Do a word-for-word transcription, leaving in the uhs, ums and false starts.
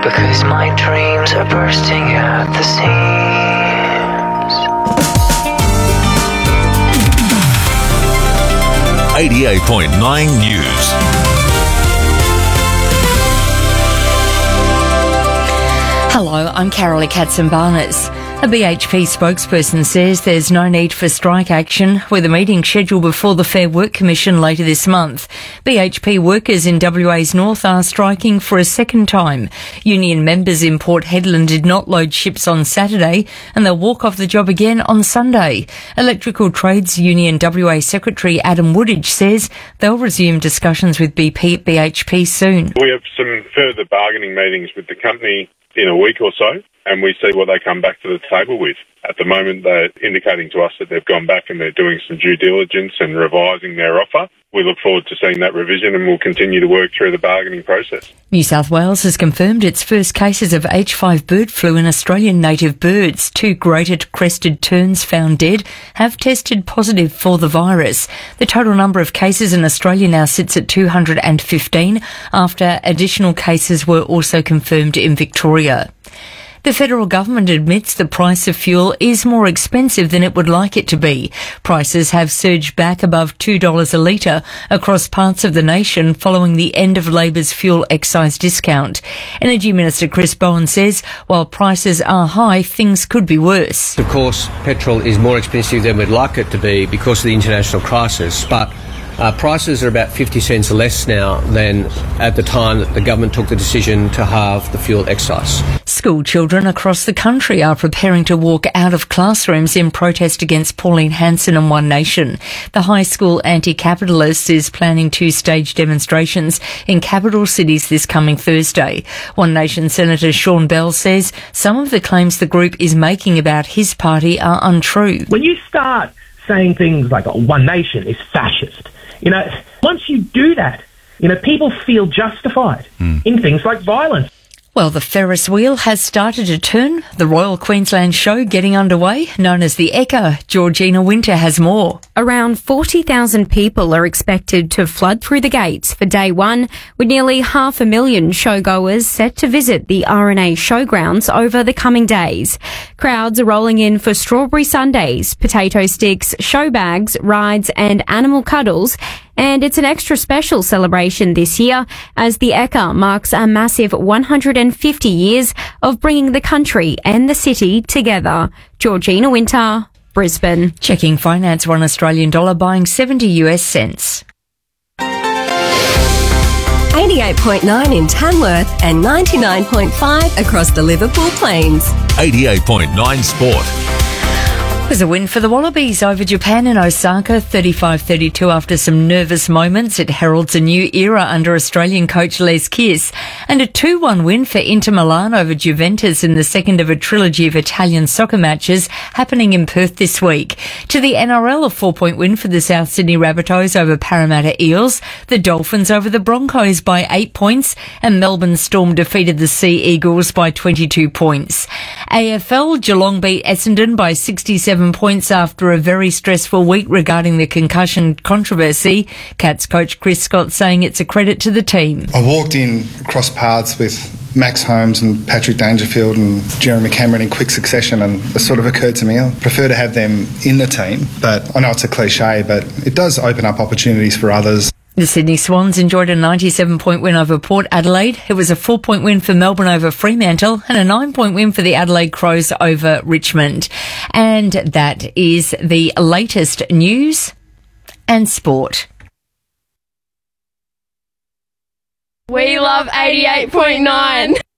because my dreams are bursting at the seams. eighty-eight point nine News. Hello, I'm Carolee Katzenbarnes. A B H P spokesperson says there's no need for strike action, with a meeting scheduled before the Fair Work Commission later this month. B H P workers in W A's north are striking for a second time. Union members in Port Hedland did not load ships on Saturday, and they'll walk off the job again on Sunday. Electrical Trades Union W A Secretary Adam Woodage says they'll resume discussions with B P at B H P soon. We have some further bargaining meetings with the company in a week or so, and we see what they come back to the table with. At the moment, they're indicating to us that they've gone back and they're doing some due diligence and revising their offer. We look forward to seeing that revision, and we'll continue to work through the bargaining process. New South Wales has confirmed its first cases of H five bird flu in Australian native birds. Two greater crested terns found dead have tested positive for the virus. The total number of cases in Australia now sits at two hundred fifteen, after additional cases were also confirmed in Victoria. The federal government admits the price of fuel is more expensive than it would like it to be. Prices have surged back above two dollars a litre across parts of the nation following the end of Labor's fuel excise discount. Energy Minister Chris Bowen says while prices are high, things could be worse. Of course, petrol is more expensive than we'd like it to be because of the international crisis, but Uh, prices are about fifty cents less now than at the time that the government took the decision to halve the fuel excise. School children across the country are preparing to walk out of classrooms in protest against Pauline Hanson and One Nation. The high school anti-capitalist is planning two-stage demonstrations in capital cities this coming Thursday. One Nation Senator Sean Bell says some of the claims the group is making about his party are untrue. When you start saying things like, oh, One Nation is fascist, you know, once you do that, you know, people feel justified mm. in things like violence. Well, the Ferris wheel has started to turn. The Royal Queensland Show getting underway, known as the Ekka. Georgina Winter has more. Around forty thousand people are expected to flood through the gates for day one, with nearly half a million showgoers set to visit the R and A showgrounds over the coming days. Crowds are rolling in for strawberry sundaes, potato sticks, show bags, rides and animal cuddles. And it's an extra special celebration this year as the Ekka marks a massive one hundred fifty years of bringing the country and the city together. Georgina Winter, Brisbane. Checking finance, one Australian dollar buying seventy US cents. eighty-eight point nine in Tamworth and ninety-nine point five across the Liverpool Plains. eighty-eight point nine Sport. It was a win for the Wallabies over Japan in Osaka, thirty-five thirty-two after some nervous moments. It heralds a new era under Australian coach Les Kiss. And a two one win for Inter Milan over Juventus in the second of a trilogy of Italian soccer matches happening in Perth this week. To the N R L, a four-point win for the South Sydney Rabbitohs over Parramatta Eels, the Dolphins over the Broncos by eight points, and Melbourne Storm defeated the Sea Eagles by twenty-two points. A F L, Geelong beat Essendon by sixty-seven points after a very stressful week regarding the concussion controversy. Cats coach Chris Scott saying it's a credit to the team. I walked in, cross paths with Max Holmes and Patrick Dangerfield and Jeremy Cameron in quick succession, and it sort of occurred to me, I prefer to have them in the team, but I know it's a cliche, but it does open up opportunities for others. The Sydney Swans enjoyed a ninety-seven point win over Port Adelaide. It was a four point win for Melbourne over Fremantle and a nine point win for the Adelaide Crows over Richmond. And that is the latest news and sport. We love eighty-eight point nine.